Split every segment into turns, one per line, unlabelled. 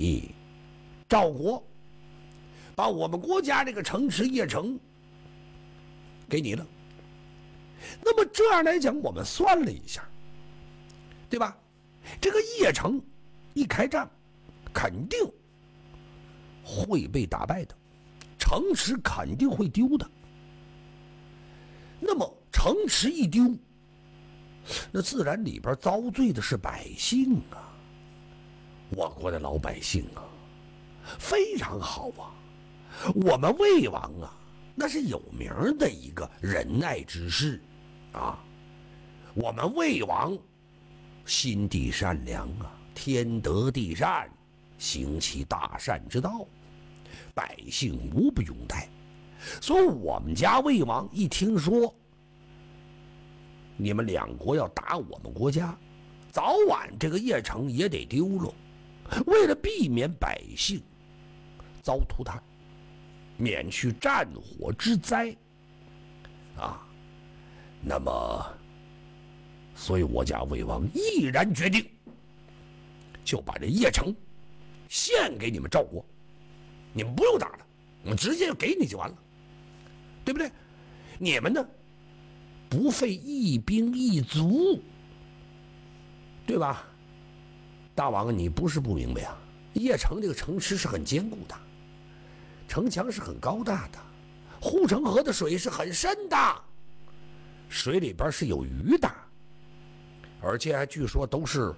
你赵国把我们国家这个城池邺城给你了。那么这样来讲，我们算了一下，对吧？这个邺城一开战，肯定会被打败的，城池肯定会丢的。那么城池一丢，那自然里边遭罪的是百姓啊，我国的老百姓啊，非常好啊。我们魏王啊，那是有名的一个仁爱之士啊。我们魏王心地善良啊，天德地善，行其大善之道，百姓无不拥戴。所以我们家魏王一听说你们两国要打我们国家，早晚这个邺城也得丢了。为了避免百姓遭涂炭，免去战火之灾啊，那么所以我家魏王毅然决定，就把这邺城献给你们赵国，你们不用打了，我们直接就给你就完了，对不对？你们呢，不费一兵一卒，对吧？大王，你不是不明白啊，邺城这个城池是很坚固的，城墙是很高大的，护城河的水是很深的，水里边是有鱼的，而且还据说都是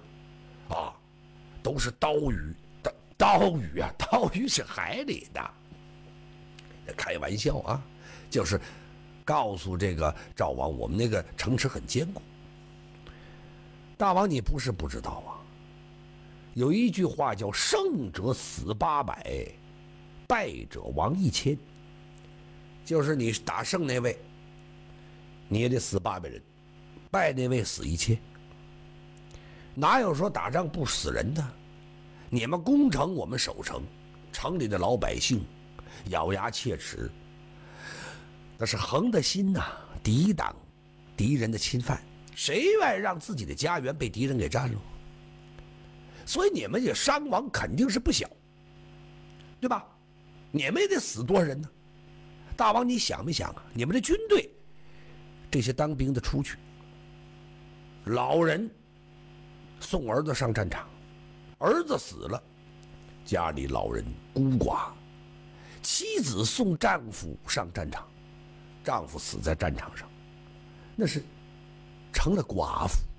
刀鱼。刀鱼啊，刀鱼是海里的，开玩笑啊，就是告诉这个赵王，我们那个城池很坚固。大王，你不是不知道啊，有一句话叫胜者死800，败者亡1000，就是你打胜那位你也得死800人，败那位死1000，哪有说打仗不死人的？你们攻城，我们守城，城里的老百姓咬牙切齿，那是横的心呐，抵挡敌人的侵犯，谁愿意让自己的家园被敌人给占了？所以你们也伤亡肯定是不小，对吧？你们也得死多少人呢？大王，你想没想啊？你们的军队这些当兵的出去，老人送儿子上战场，儿子死了，家里老人孤寡，妻子送丈夫上战场，丈夫死在战场上，那是成了寡妇。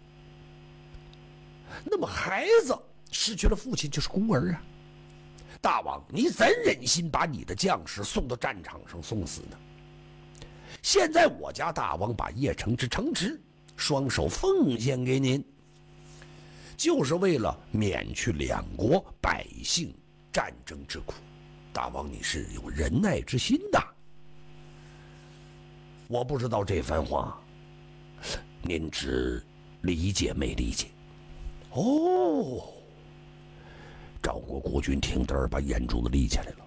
那么孩子失去了父亲就是孤儿啊。大王，你怎忍心把你的将士送到战场上送死呢？现在我家大王把邺城之城池双手奉献给您，就是为了免去两国百姓战争之苦。大王，你是有仁爱之心的。我不知道这番话您只理解没理解？哦，赵国国君听得把眼珠子立起来了。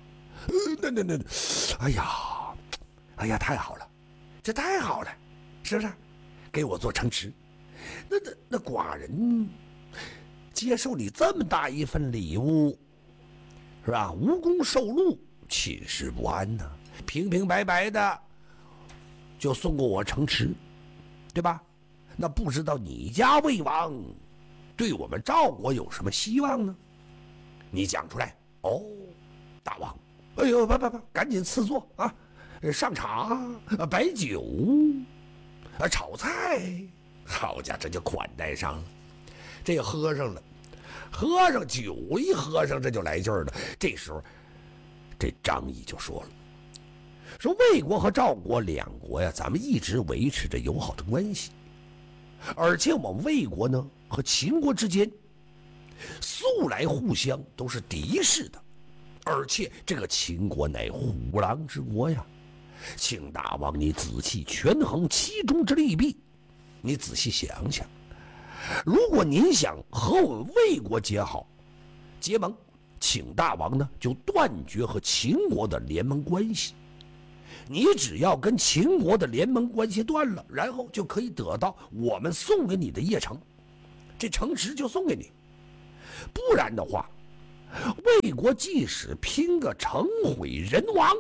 哎呀，太好了，这太好了，是不是？给我做城池，那寡人接受你这么大一份礼物，是吧？无功受禄，寝食不安呢，平平白白的就送过我城池，对吧？那不知道你家魏王对我们赵国有什么希望呢？你讲出来。哦，大王，哎呦，不，赶紧赐座啊！上茶，摆酒，炒菜，好家伙，这就款待上了。这喝上了，喝上酒一喝上，这就来劲儿了。这时候，这张仪就说了，说魏国和赵国两国呀，咱们一直维持着友好的关系，而且我们魏国呢和秦国之间素来互相都是敌视的，而且这个秦国乃虎狼之国呀，请大王你仔细权衡其中之利弊，你仔细想想，如果您想和我们魏国结盟，请大王呢就断绝和秦国的联盟关系。你只要跟秦国的联盟关系断了，然后就可以得到我们送给你的邺城，这城池就送给你。不然的话， 魏国即使拼个城毁人亡，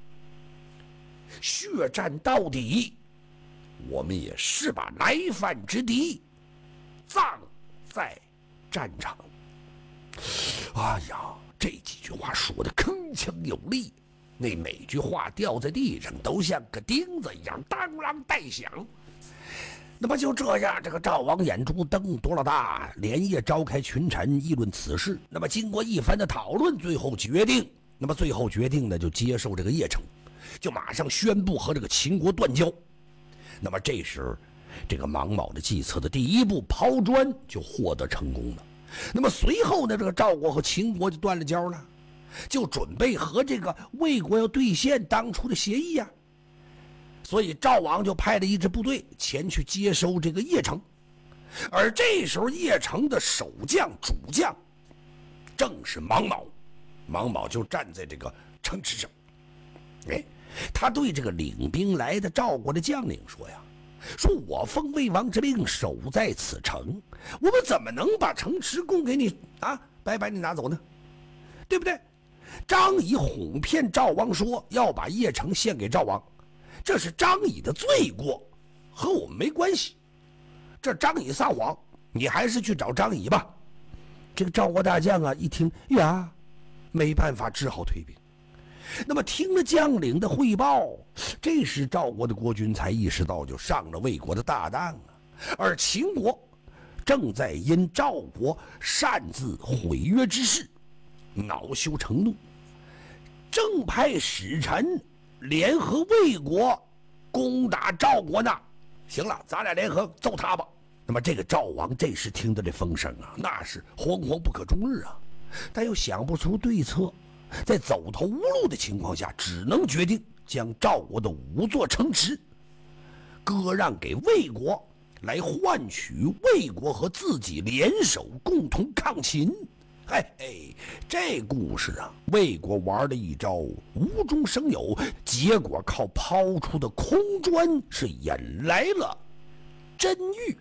血战到底，我们也是把来犯之敌葬在战场。哎呀，这几句话说的铿锵有力，那每句话掉在地上都像个钉子一样当啷带响。那么就这样，这个赵王眼珠瞪多了大，连夜召开群臣议论此事。那么经过一番的讨论，最后决定呢，就接受这个邺城，就马上宣布和这个秦国断交。那么这时，这个芒卯的计策的第一步抛砖就获得成功了。那么随后呢，这个赵国和秦国就断了交了，就准备和这个魏国要兑现当初的协议呀。所以赵王就派了一支部队前去接收这个邺城，而这时候邺城的守将主将正是芒卯，芒卯就站在这个城池上。他对这个领兵来的赵国的将领说呀，说我奉魏王之令守在此城，我们怎么能把城池供给你啊？白白你拿走呢？对不对？张仪哄骗赵王说要把邺城献给赵王，这是张仪的罪过，和我们没关系。这张仪撒谎，你还是去找张仪吧。这个赵国大将啊，一听呀，没办法，只好退兵。那么听了将领的汇报，这时赵国的国君才意识到，就上了魏国的大当啊。而秦国正在因赵国擅自毁约之事恼羞成怒，正派使臣联合魏国攻打赵国呢。行了，咱俩联合揍他吧。那么这个赵王这时听到这风声啊，那是惶惶不可终日啊，但又想不出对策，在走投无路的情况下，只能决定将赵国的5座城池割让给魏国，来换取魏国和自己联手共同抗秦。这故事啊，魏国玩了一招无中生有，结果靠抛出的空砖是引来了真玉。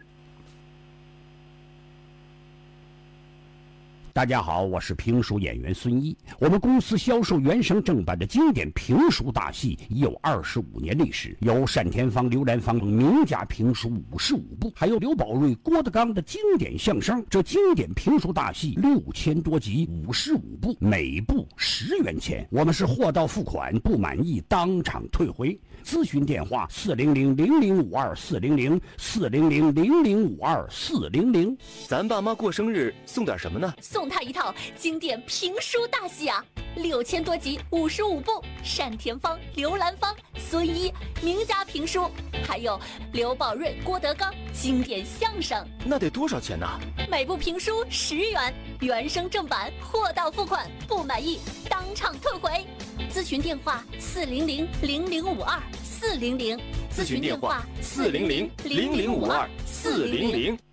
大家好，我是评书演员孙一。我们公司销售原声正版的经典评书大戏已有25年历史，有单田芳、刘兰芳等名家评书55部，还有刘宝瑞、郭德纲的经典相声。这经典评书大戏6000多集，55部，每部10元钱。我们是货到付款，不满意当场退回。咨询电话400-0052-400，400-0052-400。
咱爸妈过生日送点什么呢？
送他一套经典评书大戏啊，6000多集，55部，单田芳、刘兰芳、孙一名家评书，还有刘宝瑞、郭德纲经典相声。
那得多少钱呢？
每部评书10元，原声正版，货到付款，不满意当场退回。咨询电话400-0052-400，
咨询电话400-0052-400。